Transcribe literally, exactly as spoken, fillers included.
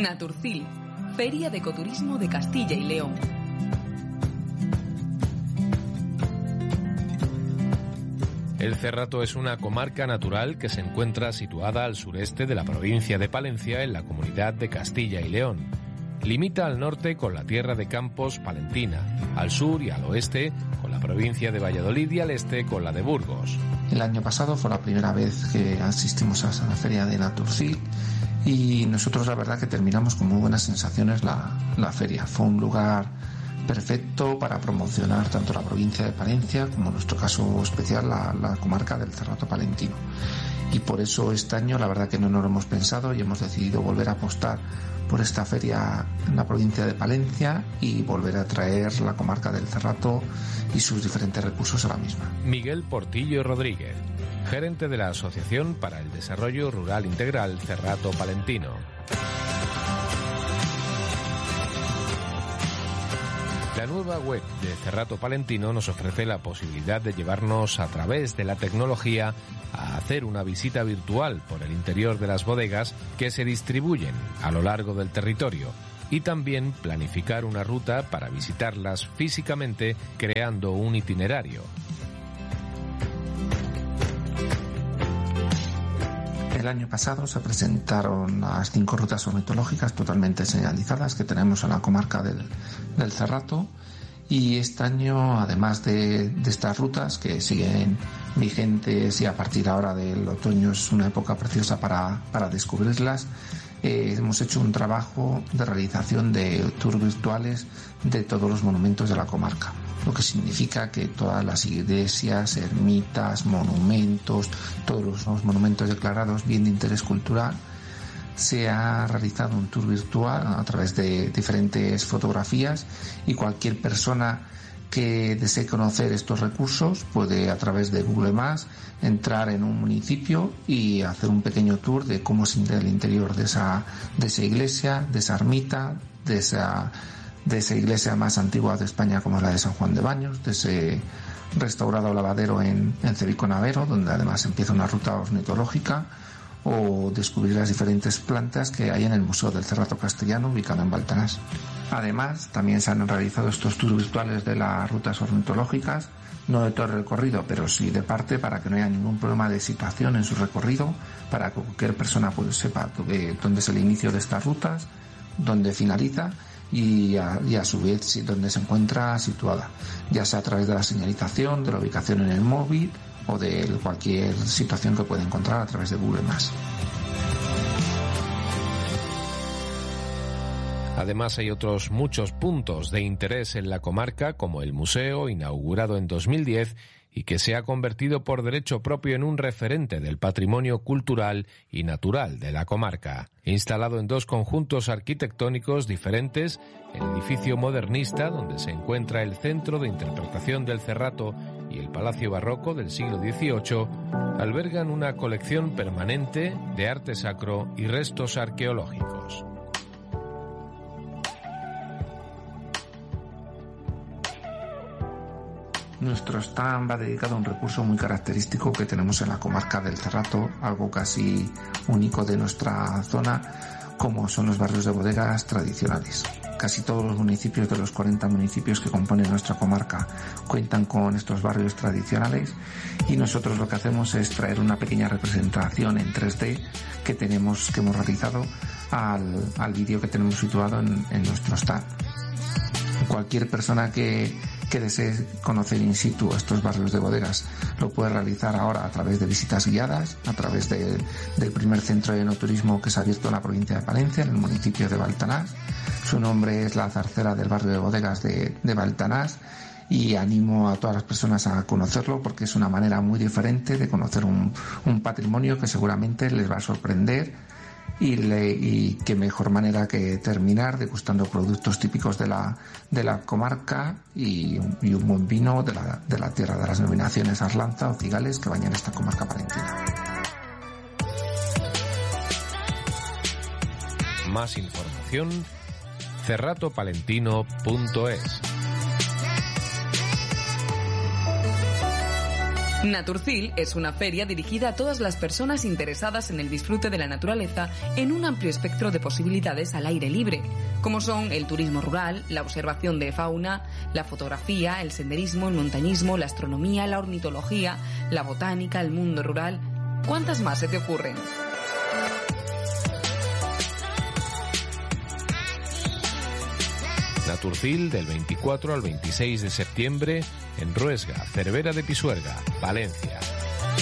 Naturcil, Feria de Ecoturismo de Castilla y León. El Cerrato es una comarca natural que se encuentra situada al sureste de la provincia de Palencia, en la comunidad de Castilla y León. Limita al norte con la tierra de Campos Palentina, al sur y al oeste con la provincia de Valladolid y al este con la de Burgos. El año pasado fue la primera vez que asistimos a la feria de Naturcil y nosotros la verdad que terminamos con muy buenas sensaciones la, la feria. Fue un lugar perfecto para promocionar tanto la provincia de Palencia como en nuestro caso especial la, la comarca del Cerrato Palentino. Y por eso este año la verdad que no nos lo hemos pensado y hemos decidido volver a apostar por esta feria en la provincia de Palencia y volver a traer la comarca del Cerrato y sus diferentes recursos a la misma. Miguel Portillo Rodríguez, gerente de la Asociación para el Desarrollo Rural Integral Cerrato Palentino. La nueva web de Cerrato Palentino nos ofrece la posibilidad de llevarnos a través de la tecnología a hacer una visita virtual por el interior de las bodegas que se distribuyen a lo largo del territorio y también planificar una ruta para visitarlas físicamente creando un itinerario. El año pasado se presentaron las cinco rutas ornitológicas totalmente señalizadas que tenemos en la comarca del, del Cerrato y este año, además de, de estas rutas que siguen vigentes y a partir ahora del otoño es una época preciosa para, para descubrirlas, eh, hemos hecho un trabajo de realización de tours virtuales de todos los monumentos de la comarca, lo que significa que todas las iglesias, ermitas, monumentos, todos los monumentos declarados bien de interés cultural, se ha realizado un tour virtual a través de diferentes fotografías y cualquier persona que desee conocer estos recursos puede a través de Google Maps entrar en un municipio y hacer un pequeño tour de cómo es el interior de esa, de esa iglesia, de esa ermita, de esa de esa iglesia más antigua de España como la de San Juan de Baños, de ese restaurado lavadero en, en Cebico Navero, donde además empieza una ruta ornitológica, o descubrir las diferentes plantas que hay en el Museo del Cerrato Castellano, ubicado en Baltanás. Además, también se han realizado estos tours virtuales de las rutas ornitológicas, no de todo el recorrido, pero sí de parte, para que no haya ningún problema de situación en su recorrido, para que cualquier persona pues, sepa dónde es el inicio de estas rutas, dónde finaliza, y a, y a su vez donde se encuentra situada, ya sea a través de la señalización, de la ubicación en el móvil o de cualquier situación que pueda encontrar a través de Google Maps. Además hay otros muchos puntos de interés en la comarca, como el museo, inaugurado en dos mil diez y que se ha convertido por derecho propio en un referente del patrimonio cultural y natural de la comarca. Instalado en dos conjuntos arquitectónicos diferentes, el edificio modernista, donde se encuentra el Centro de Interpretación del Cerrato, y el Palacio Barroco del siglo dieciocho, albergan una colección permanente de arte sacro y restos arqueológicos. Nuestro stand va dedicado a un recurso muy característico que tenemos en la comarca del Cerrato, algo casi único de nuestra zona, como son los barrios de bodegas tradicionales. Casi todos los municipios de los cuarenta municipios que componen nuestra comarca cuentan con estos barrios tradicionales y nosotros lo que hacemos es traer una pequeña representación en tres D que tenemos, que hemos realizado al, al vídeo que tenemos situado en, en nuestro stand. Cualquier persona que que desee conocer in situ estos barrios de bodegas lo puede realizar ahora a través de visitas guiadas, a través de, del primer centro de enoturismo que se ha abierto en la provincia de Palencia, en el municipio de Baltanás. Su nombre es la Zarcera del barrio de bodegas de, de Baltanás y animo a todas las personas a conocerlo porque es una manera muy diferente de conocer un, un patrimonio que seguramente les va a sorprender. Y, le, y qué mejor manera que terminar degustando productos típicos de la, de la comarca y, y un buen vino de la, de la tierra de las denominaciones Arlanza o Cigales que bañan esta comarca palentina. Más información, cerrato palentino punto es. Naturcil es una feria dirigida a todas las personas interesadas en el disfrute de la naturaleza en un amplio espectro de posibilidades al aire libre, como son el turismo rural, la observación de fauna, la fotografía, el senderismo, el montañismo, la astronomía, la ornitología, la botánica, el mundo rural. ¿Cuántas más se te ocurren? Naturcil del veinticuatro al veintiséis de septiembre en Ruesga, Cervera de Pisuerga, Valencia.